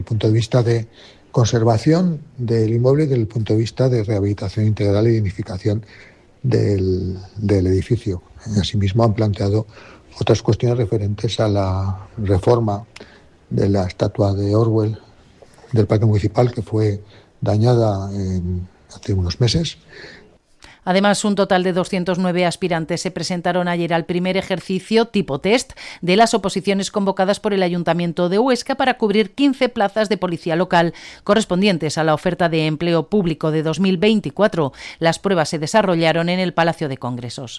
el punto de vista de conservación del inmueble y desde el punto de vista de rehabilitación integral y dignificación del edificio. Asimismo, han planteado otras cuestiones referentes a la reforma de la estatua de Orwell del Parque Municipal, que fue dañada hace unos meses. Además, un total de 209 aspirantes se presentaron ayer al primer ejercicio tipo test de las oposiciones convocadas por el Ayuntamiento de Huesca para cubrir 15 plazas de policía local correspondientes a la oferta de empleo público de 2024. Las pruebas se desarrollaron en el Palacio de Congresos.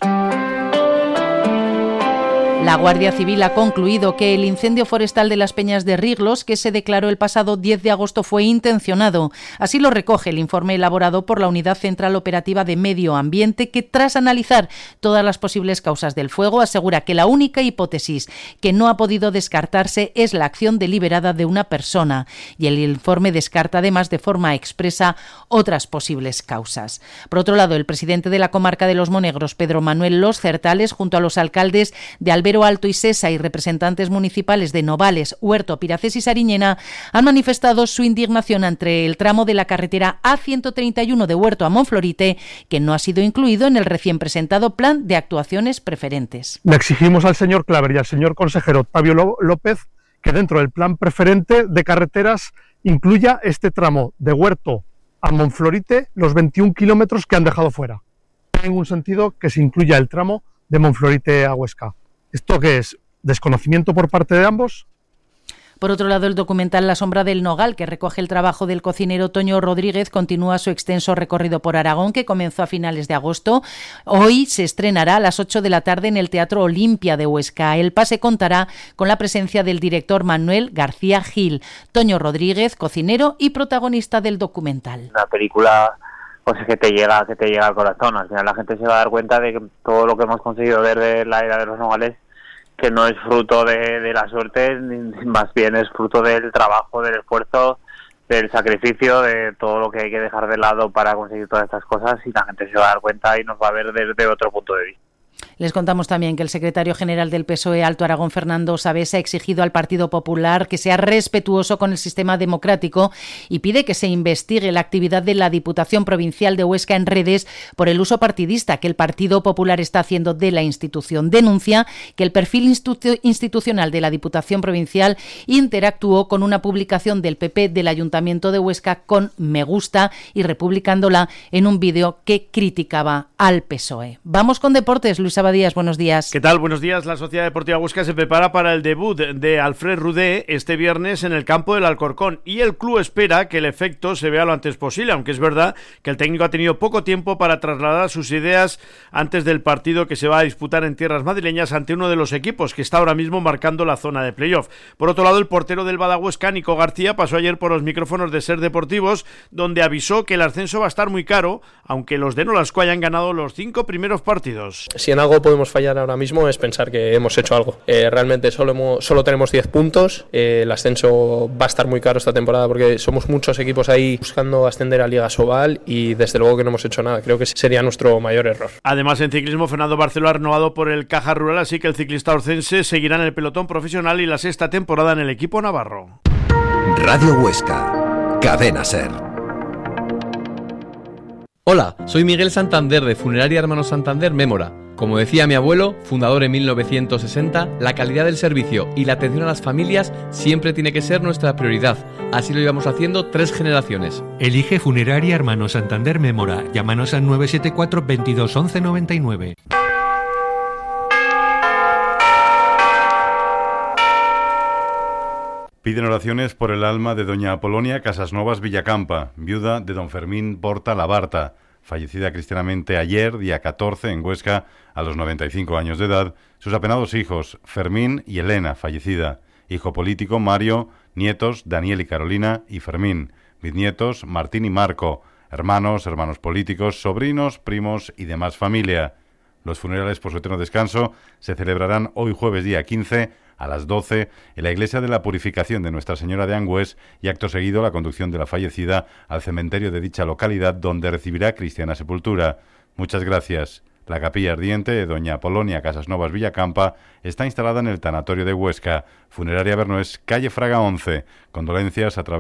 La Guardia Civil ha concluido que el incendio forestal de las Peñas de Riglos, que se declaró el pasado 10 de agosto, fue intencionado. Así lo recoge el informe elaborado por la Unidad Central Operativa de Medio Ambiente, que tras analizar todas las posibles causas del fuego, asegura que la única hipótesis que no ha podido descartarse es la acción deliberada de una persona. Y el informe descarta además de forma expresa otras posibles causas. Por otro lado, el presidente de la comarca de Los Monegros, Pedro Manuel Los Certales, junto a los alcaldes de Albero Alto y Sesa y representantes municipales de Novales, Huerto, Piracés y Sariñena, han manifestado su indignación ante el tramo de la carretera A131 de Huerto a Monflorite, que no ha sido incluido en el recién presentado plan de actuaciones preferentes. Le exigimos al señor Claver y al señor consejero Octavio López que dentro del plan preferente de carreteras incluya este tramo de Huerto a Monflorite, los 21 kilómetros que han dejado fuera. No tiene ningún sentido que se incluya el tramo de Monflorite a Huesca. ¿Esto qué es? ¿Desconocimiento por parte de ambos? Por otro lado, el documental La sombra del nogal, que recoge el trabajo del cocinero Toño Rodríguez, continúa su extenso recorrido por Aragón, que comenzó a finales de agosto. Hoy se estrenará a las 8 de la tarde en el Teatro Olimpia de Huesca. El pase contará con la presencia del director Manuel García Gil. Toño Rodríguez, cocinero y protagonista del documental. Una película pues que te llega al corazón. Al final la gente se va a dar cuenta de que todo lo que hemos conseguido ver de la era de los nogales, que no es fruto de la suerte, más bien es fruto del trabajo, del esfuerzo, del sacrificio, de todo lo que hay que dejar de lado para conseguir todas estas cosas, y la gente se va a dar cuenta y nos va a ver desde otro punto de vista. Les contamos también que el secretario general del PSOE Alto Aragón, Fernando Sabés, ha exigido al Partido Popular que sea respetuoso con el sistema democrático y pide que se investigue la actividad de la Diputación Provincial de Huesca en redes por el uso partidista que el Partido Popular está haciendo de la institución. Denuncia que el perfil institucional de la Diputación Provincial interactuó con una publicación del PP del Ayuntamiento de Huesca con me gusta y republicándola en un vídeo que criticaba al PSOE. Vamos con deportes. Luis Abadías, buenos días. ¿Qué tal? Buenos días. La Sociedad Deportiva Huesca se prepara para el debut de Alfred Rudé este viernes en el campo del Alcorcón, y el club espera que el efecto se vea lo antes posible, aunque es verdad que el técnico ha tenido poco tiempo para trasladar sus ideas antes del partido que se va a disputar en tierras madrileñas ante uno de los equipos que está ahora mismo marcando la zona de playoff. Por otro lado, el portero del Badahuesca, Nico García, pasó ayer por los micrófonos de Ser Deportivos, donde avisó que el ascenso va a estar muy caro, aunque los de Nolasco hayan ganado los 5 primeros partidos. Si en algo podemos fallar ahora mismo es pensar que hemos hecho algo. Realmente solo tenemos 10 puntos. El ascenso va a estar muy caro esta temporada porque somos muchos equipos ahí buscando ascender a Liga Sobal y desde luego que no hemos hecho nada. Creo que sería nuestro mayor error. Además, en ciclismo, Fernando Barceló ha renovado por el Caja Rural, así que el ciclista orcense seguirá en el pelotón profesional y la 6ª temporada en el equipo navarro. Radio Huesca, Cadena Ser. Hola, soy Miguel Santander de Funeraria Hermanos Santander Mémora. Como decía mi abuelo, fundador en 1960, la calidad del servicio y la atención a las familias siempre tiene que ser nuestra prioridad. Así lo llevamos haciendo 3 generaciones. Elige Funeraria Hermanos Santander Mémora. Llámanos al 974 22 11 99. Piden oraciones por el alma de doña Apolonia Casasnovas Villacampa, viuda de don Fermín Porta Labarta, fallecida cristianamente ayer, día 14, en Huesca, a los 95 años de edad. Sus apenados hijos, Fermín y Elena, fallecida. Hijo político, Mario. Nietos, Daniel y Carolina y Fermín. Bisnietos, Martín y Marco. Hermanos políticos, sobrinos, primos y demás familia. Los funerales por su eterno descanso se celebrarán hoy jueves día 15 a las 12 en la Iglesia de la Purificación de Nuestra Señora de Angüés, y acto seguido la conducción de la fallecida al cementerio de dicha localidad, donde recibirá cristiana sepultura. Muchas gracias. La capilla ardiente de doña Apolonia Casasnovas Villacampa está instalada en el tanatorio de Huesca. Funeraria Bernoés, calle Fraga 11. Condolencias a través